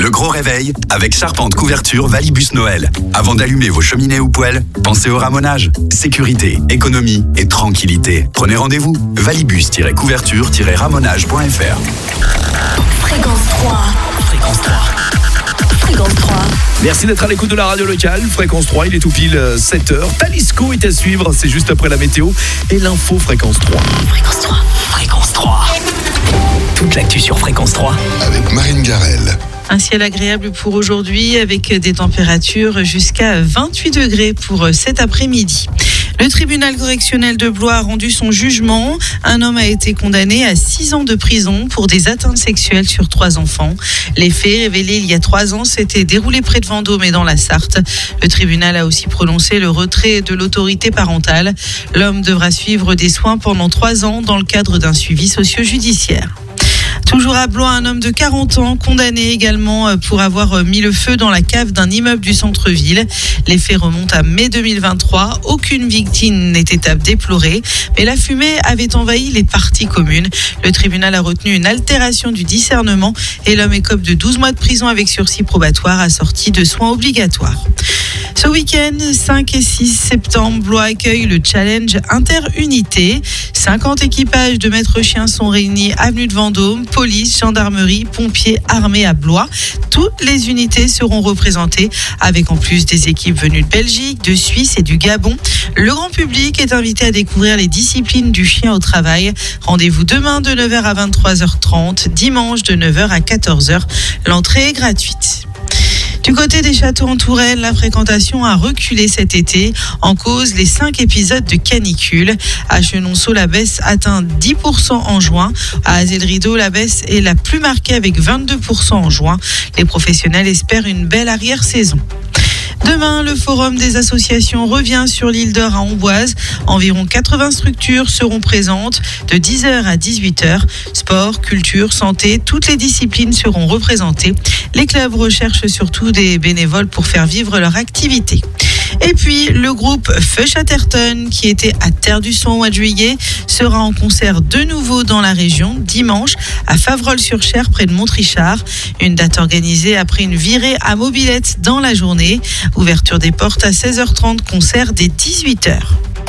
Le gros réveil avec Charpente Couverture Valibus Noël. Avant d'allumer vos cheminées ou poêles, pensez au ramonage. Sécurité, économie et tranquillité. Prenez rendez-vous. Valibus-couverture-ramonage.fr. Fréquence 3. Fréquence 3. Fréquence 3. Merci d'être à l'écoute de la radio locale. Fréquence 3, il est tout pile 7h. Talisco est à suivre, c'est juste après la météo et l'info Fréquence 3. Fréquence 3. Fréquence 3. Toute l'actu sur Fréquence 3. Avec Marine Garel. Un ciel agréable pour aujourd'hui avec des températures jusqu'à 28 degrés pour cet après-midi. Le tribunal correctionnel de Blois a rendu son jugement. Un homme a été condamné à 6 ans de prison pour des atteintes sexuelles sur 3 enfants. Les faits révélés il y a 3 ans s'étaient déroulés près de Vendôme et dans la Sarthe. Le tribunal a aussi prononcé le retrait de l'autorité parentale. L'homme devra suivre des soins pendant 3 ans dans le cadre d'un suivi socio-judiciaire. Toujours à Blois, un homme de 40 ans condamné également pour avoir mis le feu dans la cave d'un immeuble du centre-ville. Les faits remontent à mai 2023. Aucune victime n'était à déplorer, mais la fumée avait envahi les parties communes. Le tribunal a retenu une altération du discernement et l'homme écope de 12 mois de prison avec sursis probatoire assorti de soins obligatoires. Ce week-end, 5 et 6 septembre, Blois accueille le Challenge Interunité. 50 équipages de maîtres chiens sont réunis avenue de Vendôme, police, gendarmerie, pompiers, armée à Blois. Toutes les unités seront représentées avec en plus des équipes venues de Belgique, de Suisse et du Gabon. Le grand public est invité à découvrir les disciplines du chien au travail. Rendez-vous demain de 9h à 23h30, dimanche de 9h à 14h. L'entrée est gratuite. Du côté des châteaux en Touraine, la fréquentation a reculé cet été. En cause, les 5 épisodes de canicule. À Chenonceau, la baisse atteint 10% en juin. À Azel-Rideau, la baisse est la plus marquée avec 22% en juin. Les professionnels espèrent une belle arrière-saison. Demain, le forum des associations revient sur l'île d'Or à Amboise. Environ 80 structures seront présentes de 10h à 18h. Sport, culture, santé, toutes les disciplines seront représentées. Les clubs recherchent surtout des bénévoles pour faire vivre leur activité. Et puis, le groupe Feu Chatterton, qui était à Terre du Son au mois de juillet, sera en concert de nouveau dans la région, dimanche, à Favrolles-sur-Cher, près de Montrichard. Une date organisée après une virée à mobilette dans la journée. Ouverture des portes à 16h30, concert dès 18h.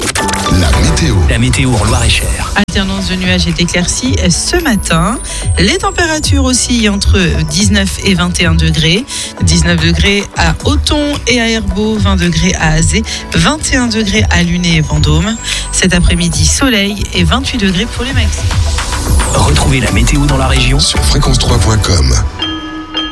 La météo en Loir-et-Cher. Alternance de nuages et d'éclaircies ce matin. Les températures oscillent entre 19 et 21 degrés. 19 degrés à Othon et à Herbeau, 20 degrés à Azé, 21 degrés à Luné et Vendôme. Cet après-midi, soleil et 28 degrés pour les maxi. Retrouvez la météo dans la région sur fréquence3.com.